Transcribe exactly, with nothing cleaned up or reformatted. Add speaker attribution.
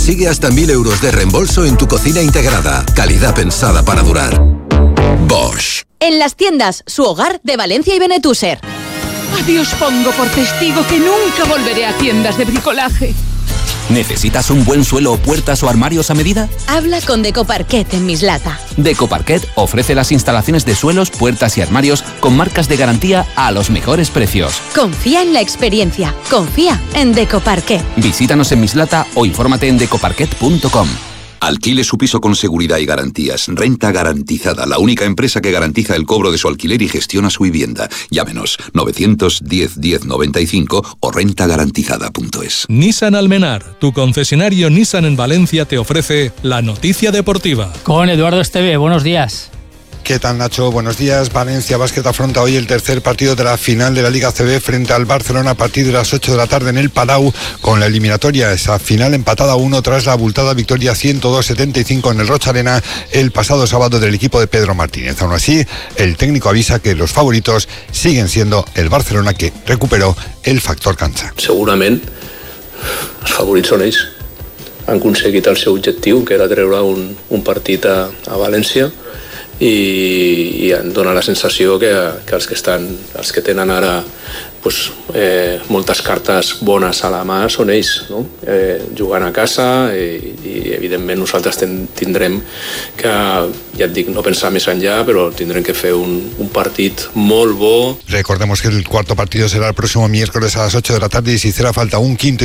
Speaker 1: consigue hasta mil euros de reembolso en tu cocina integrada. Calidad pensada para durar. Bosch.
Speaker 2: En las tiendas Su Hogar de Valencia y Benetúser.
Speaker 3: A Dios pongo por testigo que nunca volveré a tiendas de bricolaje.
Speaker 4: ¿Necesitas un buen suelo, puertas o armarios a medida?
Speaker 2: Habla con Decoparquet en Mislata.
Speaker 4: Decoparquet ofrece las instalaciones de suelos, puertas y armarios con marcas de garantía a los mejores precios.
Speaker 2: Confía en la experiencia. Confía en Decoparquet.
Speaker 4: Visítanos en Mislata o infórmate en decoparquet punto com.
Speaker 5: Alquile su piso con seguridad y garantías. Renta Garantizada, la única empresa que garantiza el cobro de su alquiler y gestiona su vivienda. Llámenos novecientos diez diez noventa y cinco o renta garantizada punto es.
Speaker 6: Nissan Almenar, tu concesionario Nissan en Valencia, te ofrece la noticia deportiva.
Speaker 7: Con Eduardo Esteve, buenos días.
Speaker 8: ¿Qué tal, Nacho? Buenos días. Valencia Basket afronta hoy el tercer partido de la final de la Liga A C B frente al Barcelona a partir de las ocho de la tarde en el Palau, con la eliminatoria, esa final empatada a uno tras la abultada victoria ciento dos a setenta y cinco en el Rocha Arena el pasado sábado del equipo de Pedro Martínez. Aún así, el técnico avisa que los favoritos siguen siendo el Barcelona, que recuperó el factor cancha.
Speaker 9: Segurament els favorits són ells. Han aconseguit el seu objectiu, que era treure un, un partit a, a València, i, i em dona la sensació que, que els que estan, els que tenen ara pues, eh, moltes cartes bones a la mà són ells, no? Eh, jugant a casa i, i evidentment nosaltres ten, tindrem que, ja et dic, no pensar més enllà, però tindrem que fer un, un partit molt bo.
Speaker 8: Recordemos que el cuarto partido será el próximo miércoles a las ocho de la tarde y si hiciera falta un quinto